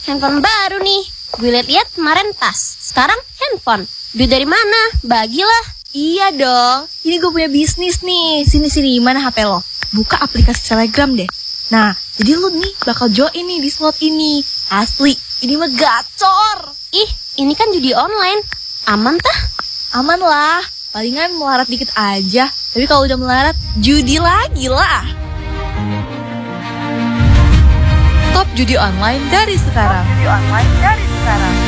handphone baru nih. Gue liat-liat kemarin tas, sekarang handphone. Duit dari mana? Bagilah. Iya dong, ini gue punya bisnis nih. Sini, mana HP lo? Buka aplikasi Telegram deh. Nah, jadi lu nih bakal join nih di slot ini. Asli, ini mah gacor. Ih, ini kan judi online. Aman tah? Aman lah, palingan melarat dikit aja. Tapi kalau udah melarat, judi lagi lah. Top judi online dari sekarang.